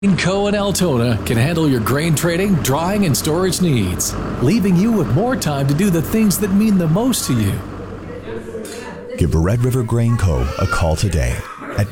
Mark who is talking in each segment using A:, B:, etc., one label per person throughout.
A: Co. and Altona can handle your grain trading, drying, and storage needs, leaving you with more time to do the things that mean the most to you.
B: Give Red River Grain Co. a call today at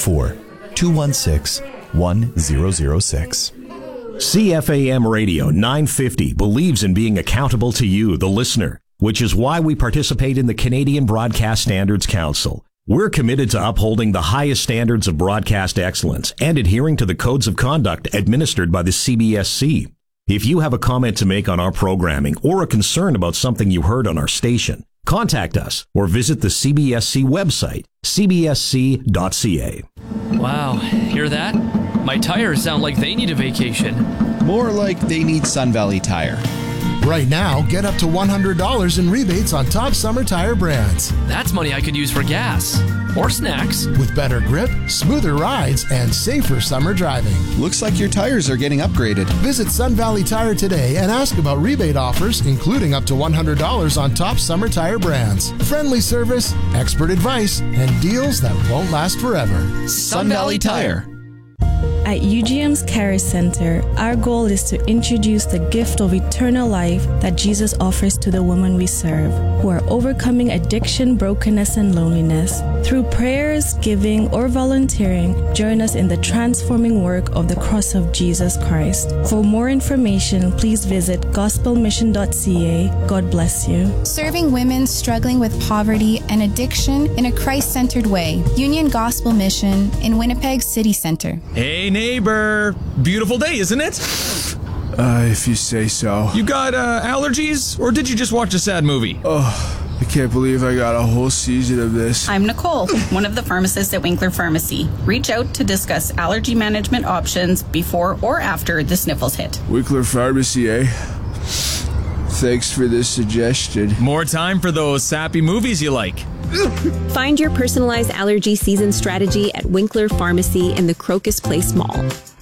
B: 204-216-1006.
C: CFAM Radio 950 believes in being accountable to you, the listener, which is why we participate in the Canadian Broadcast Standards Council. We're committed to upholding the highest standards of broadcast excellence and adhering to the codes of conduct administered by the CBSC. If you have a comment to make on our programming or a concern about something you heard on our station, contact us or visit the CBSC website, cbsc.ca.
D: Wow, hear that? My tires sound like they need a vacation.
E: More like they need Sun Valley Tire.
F: Right now, get up to $100 in rebates on top summer tire brands.
D: That's money I could use for gas or snacks.
F: With better grip, smoother rides, and safer summer driving.
E: Looks like your tires are getting upgraded.
F: Visit Sun Valley Tire today and ask about rebate offers, including up to $100 on top summer tire brands. Friendly service, expert advice, and deals that won't last forever.
E: Sun Valley Tire.
G: At UGM's Care Center, our goal is to introduce the gift of eternal life that Jesus offers to the women we serve, who are overcoming addiction, brokenness, and loneliness. Through prayers, giving, or volunteering, join us in the transforming work of the cross of Jesus Christ. For more information, please visit gospelmission.ca. God bless you.
H: Serving women struggling with poverty and addiction in a Christ-centered way. Union Gospel Mission in Winnipeg City Center.
I: Hey, neighbor. Beautiful day, isn't it?
J: If you say so.
I: You got allergies, or did you just watch a sad movie?
J: Oh, I can't believe I got a whole season of this.
K: I'm Nicole, one of the pharmacists at Winkler Pharmacy. Reach out to discuss allergy management options before or after the sniffles hit.
J: Winkler Pharmacy, eh? Thanks for this suggestion.
I: More time for those sappy movies you like.
L: Find your personalized allergy season strategy at Winkler Pharmacy in the Crocus Place Mall.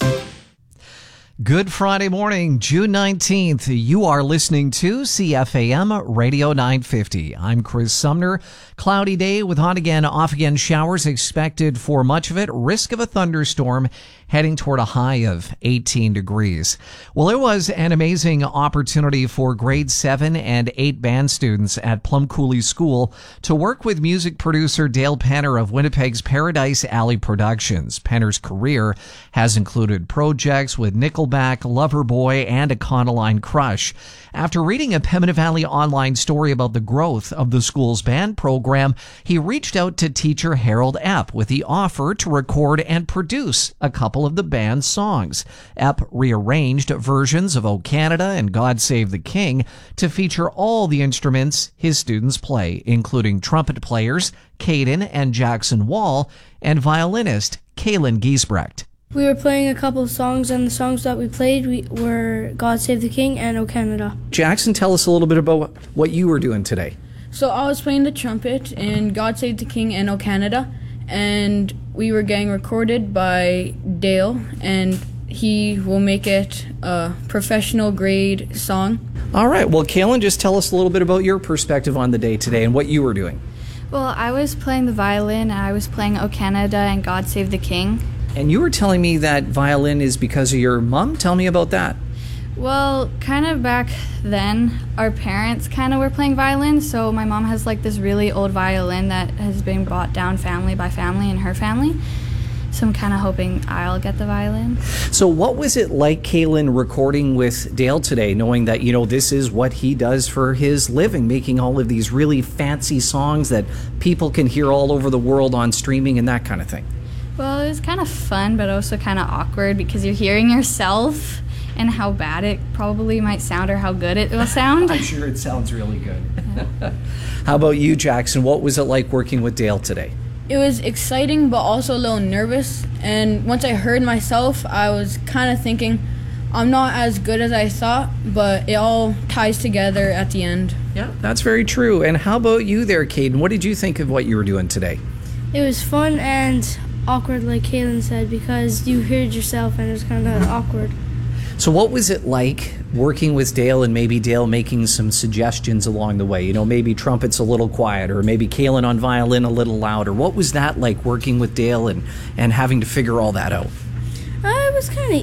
M: Good Friday morning, June 19th. You are listening to CFAM Radio 950. I'm Chris Sumner. Cloudy day with on again, off again showers expected for much of it. Risk of a thunderstorm heading toward a high of 18 degrees. Well, it was an amazing opportunity for grade 7 and 8 band students at Plum Coulee School to work with music producer Dale Penner of Winnipeg's Paradise Alley Productions. Penner's career has included projects with Nickelback, Loverboy, and Econoline Crush. After reading a Pembina Valley Online story about the growth of the school's band program, he reached out to teacher Harold Epp with the offer to record and produce a couple of the band's songs. Epp rearranged versions of O Canada and God Save the King to feature all the instruments his students play, including trumpet players Caden and Jackson Wall and violinist Kaylin Giesbrecht.
N: We were playing a couple of songs, and the songs that we played were God Save the King and O Canada.
M: Jackson, tell us a little bit about what you were doing today.
O: So I was playing the trumpet in God Save the King and O Canada, and we were getting recorded by Dale, and he will make it a professional grade song.
M: All right. Well, Kaylin, just tell us a little bit about your perspective on the day today and what you were doing.
P: Well, I was playing the violin, and I was playing O Canada and God Save the King.
M: And you were telling me that violin is because of your mom. Tell me about that.
P: Well, kind of back then, our parents kind of were playing violin, so my mom has like this really old violin that has been brought down family by family in her family. So I'm kind of hoping I'll get the violin.
M: So what was it like, Kaylin, recording with Dale today, knowing that, this is what he does for his living, making all of these really fancy songs that people can hear all over the world on streaming and that kind of thing?
P: Well, it was kind of fun, but also kind of awkward because you're hearing yourself and how bad it probably might sound or how good it will sound.
M: I'm sure it sounds really good. Yeah. How about you, Jackson? What was it like working with Dale today?
O: It was exciting, but also a little nervous. And once I heard myself, I was kind of thinking, I'm not as good as I thought, but it all ties together at the end.
M: Yeah, that's very true. And how about you there, Caden? What did you think of what you were doing today?
N: It was fun and awkward, like Kaylin said, because you heard yourself and it was kind of awkward.
M: So what was it like working with Dale and maybe Dale making some suggestions along the way? Maybe trumpet's a little quieter, or maybe Kaylin on violin a little louder. What was that like working with Dale and having to figure all that out?
N: It was kind of